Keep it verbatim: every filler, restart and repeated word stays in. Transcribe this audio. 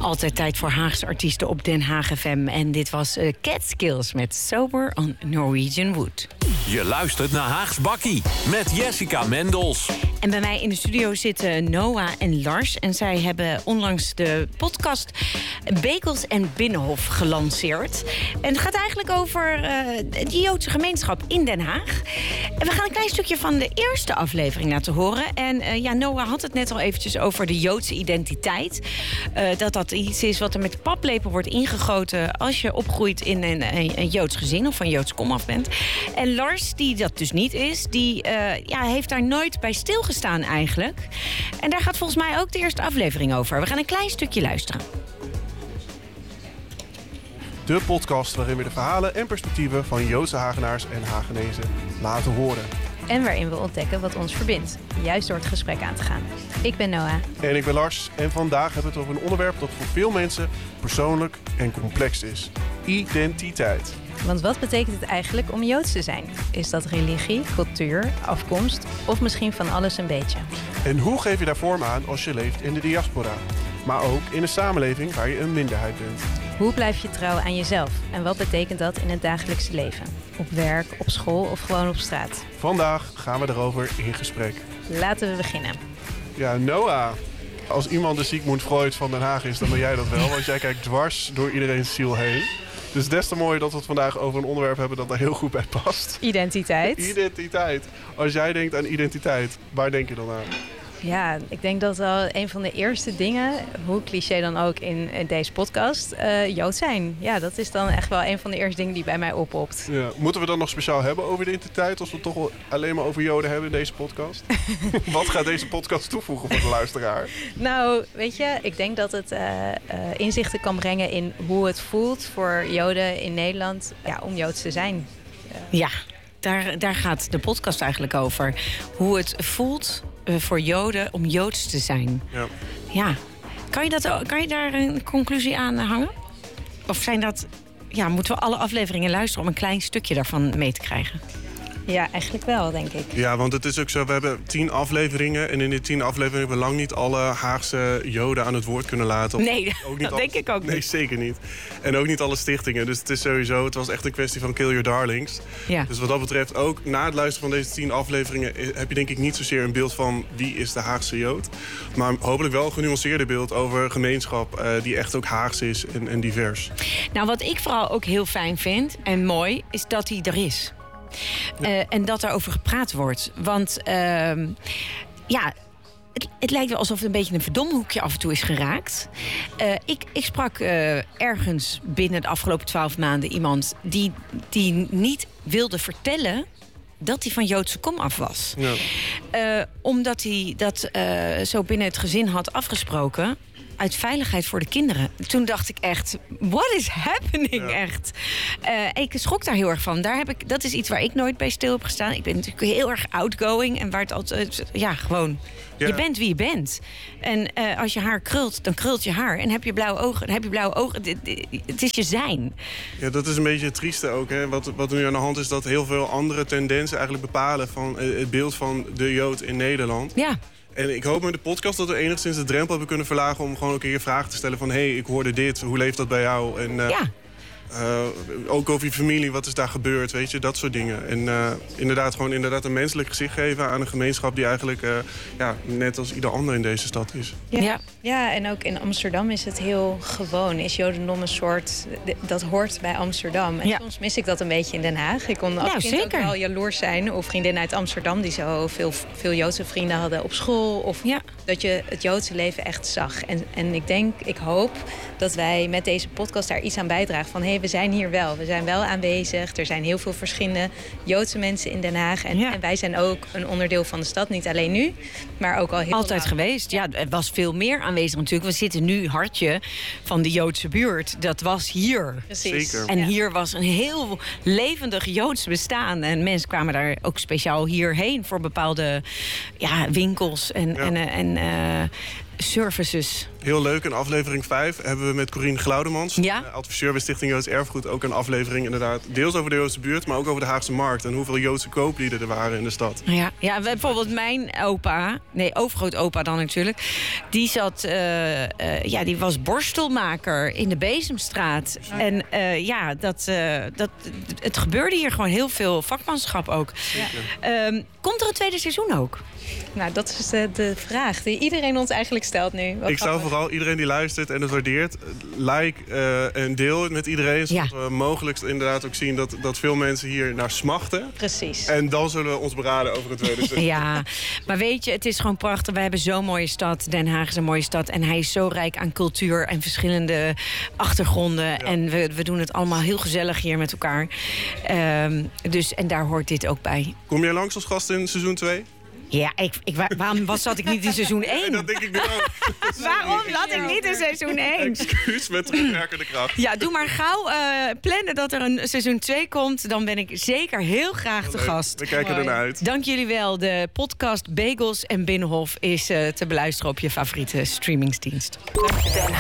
Altijd tijd voor Haagse artiesten op Den Haag F M. En dit was uh, Catskills met Sober on Norwegian Wood. Je luistert naar Haags Bakkie met Jessica Mendels. En bij mij in de studio zitten Noah en Lars. En zij hebben onlangs de podcast Bekels en Binnenhof gelanceerd. En het gaat eigenlijk over uh, de Joodse gemeenschap in Den Haag. En we gaan een klein stukje van de eerste aflevering laten horen. En uh, ja, Noah had het net al eventjes over de Joodse identiteit. Uh, dat dat iets is wat er met paplepel wordt ingegoten als je opgroeit in een, een, een Joods gezin of van Joods komaf bent. En Lars, die dat dus niet is, die uh, ja, heeft daar nooit bij stilgestaan eigenlijk. En daar gaat volgens mij ook de eerste aflevering over. We gaan een klein stukje luisteren. De podcast waarin we de verhalen en perspectieven van Joodse Hagenaars en Hagenezen laten horen. En waarin we ontdekken wat ons verbindt, juist door het gesprek aan te gaan. Ik ben Noah. En ik ben Lars. En vandaag hebben we het over een onderwerp dat voor veel mensen persoonlijk en complex is. Identiteit. Want wat betekent het eigenlijk om Joods te zijn? Is dat religie, cultuur, afkomst of misschien van alles een beetje? En hoe geef je daar vorm aan als je leeft in de diaspora? Maar ook in een samenleving waar je een minderheid bent. Hoe blijf je trouw aan jezelf? En wat betekent dat in het dagelijkse leven? Op werk, op school of gewoon op straat? Vandaag gaan we erover in gesprek. Laten we beginnen. Ja, Noah. Als iemand de Sigmund Freud van Den Haag is, dan ben jij dat wel. Want jij kijkt dwars door iedereen's ziel heen. Dus des te mooier dat we het vandaag over een onderwerp hebben dat daar heel goed bij past. Identiteit. Identiteit. Als jij denkt aan identiteit, waar denk je dan aan? Ja, ik denk dat wel een van de eerste dingen, hoe cliché dan ook in deze podcast, uh, Jood zijn. Ja, dat is dan echt wel een van de eerste dingen die bij mij oppopt. Ja. Moeten we dan nog speciaal hebben over de identiteit als we het toch wel alleen maar over Joden hebben in deze podcast? Wat gaat deze podcast toevoegen voor de luisteraar? Nou, weet je, ik denk dat het uh, uh, inzichten kan brengen in hoe het voelt voor Joden in Nederland ja, om Joods te zijn. Uh. Ja, daar, daar gaat de podcast eigenlijk over. Hoe het voelt Uh, voor Joden om Joods te zijn. Ja. Ja. Kan je, dat, kan je daar een conclusie aan hangen? Of zijn dat, ja, moeten we alle afleveringen luisteren om een klein stukje daarvan mee te krijgen? Ja, eigenlijk wel, denk ik. Ja, want het is ook zo, we hebben tien afleveringen. En in die tien afleveringen hebben we lang niet alle Haagse Joden aan het woord kunnen laten. Of nee, ook niet dat alle, denk ik ook niet. Nee, zeker niet. En ook niet alle stichtingen. Dus het is sowieso, het was echt een kwestie van kill your darlings. Ja. Dus wat dat betreft, ook na het luisteren van deze tien afleveringen heb je denk ik niet zozeer een beeld van wie is de Haagse Jood. Maar hopelijk wel een genuanceerde beeld over gemeenschap uh, die echt ook Haags is en, en divers. Nou, wat ik vooral ook heel fijn vind en mooi, is dat hij er is. Ja. Uh, en dat daarover gepraat wordt. Want uh, ja, het, het lijkt wel alsof het een beetje een verdomhoekje af en toe is geraakt. Uh, ik, ik sprak uh, ergens binnen de afgelopen twaalf maanden iemand die, die niet wilde vertellen dat hij van Joodse komaf was. Ja. Uh, omdat hij dat uh, zo binnen het gezin had afgesproken uit veiligheid voor de kinderen. Toen dacht ik echt, what is happening, ja. echt? Uh, ik schrok daar heel erg van. Daar heb ik, dat is iets waar ik nooit bij stil heb gestaan. Ik ben natuurlijk heel erg outgoing en waar het altijd, ja, gewoon, ja. Je bent wie je bent. En uh, als je haar krult, dan krult je haar. En heb je blauwe ogen, dan heb je blauwe ogen. Het is je zijn. Ja, dat is een beetje het trieste ook. Hè? Wat, wat er nu aan de hand is, dat heel veel andere tendensen eigenlijk bepalen van het beeld van de Jood in Nederland. Ja. En ik hoop met de podcast dat we enigszins de drempel hebben kunnen verlagen om gewoon een keer vragen te stellen van hé, hey, ik hoorde dit, hoe leeft dat bij jou? En, uh, ja. Uh, ook over je familie, wat is daar gebeurd, weet je, dat soort dingen. En uh, inderdaad gewoon inderdaad een menselijk gezicht geven aan een gemeenschap die eigenlijk uh, ja, net als ieder ander in deze stad is. Ja. Ja. Ja, en ook in Amsterdam is het heel gewoon. Is Jodendom een soort, dat hoort bij Amsterdam. En ja. soms mis ik dat een beetje in Den Haag. Ik kon als nou, kind zeker. ook wel jaloers zijn of vriendinnen uit Amsterdam die zo veel, veel Joodse vrienden hadden op school. Of ja. dat je het Joodse leven echt zag. En, en ik denk, ik hoop dat wij met deze podcast daar iets aan bijdragen van hé, hey, we zijn hier wel. We zijn wel aanwezig. Er zijn heel veel verschillende Joodse mensen in Den Haag. En, ja. en wij zijn ook een onderdeel van de stad. Niet alleen nu, maar ook al heel Altijd lang. geweest. Ja, er was veel meer aanwezig natuurlijk. We zitten nu hartje van de Joodse buurt. Dat was hier. Precies. Zeker. En ja. hier was een heel levendig Joods bestaan. En mensen kwamen daar ook speciaal hierheen voor bepaalde ja, winkels en, ja. en, en uh, services. heel leuk. In aflevering vijf hebben we met Corine Glaudemans, ja? uh, adviseur bij Stichting Joods Erfgoed, ook een aflevering inderdaad. Deels over de Joodse buurt, maar ook over de Haagse markt en hoeveel Joodse kooplieden er waren in de stad. Ja, ja bijvoorbeeld mijn opa, nee, overgrootopa dan natuurlijk, die zat, uh, uh, ja, die was borstelmaker in de Bezemstraat. Oh, ja. En uh, ja, dat, uh, dat, het gebeurde hier gewoon heel veel vakmanschap ook. Ja. Um, komt er een tweede seizoen ook? Nou, dat is de, de vraag die iedereen ons eigenlijk stelt nu. Wat ik zou vooral iedereen die luistert en het waardeert, like uh, en deel het met iedereen. Zodat ja. we mogelijk inderdaad ook zien dat, dat veel mensen hier naar smachten. Precies. En dan zullen we ons beraden over het tweede seizoen. Ja, maar weet je, het is gewoon prachtig. We hebben zo'n mooie stad. Den Haag is een mooie stad. En hij is zo rijk aan cultuur en verschillende achtergronden. Ja. En we, we doen het allemaal heel gezellig hier met elkaar. Um, dus, en daar hoort dit ook bij. Kom jij langs als gast in seizoen twee? Ja, ik, ik, waarom was, zat ik niet in seizoen één? Nee, dat denk ik nu ook. Waarom zat ik niet in seizoen één? Excuus met terugwerkende kracht. Ja, doe maar gauw uh, plannen dat er een seizoen twee komt. Dan ben ik zeker heel graag te gast. We kijken ernaar uit. Dank jullie wel. De podcast Bagels en Binnenhof is uh, te beluisteren op je favoriete streamingsdienst.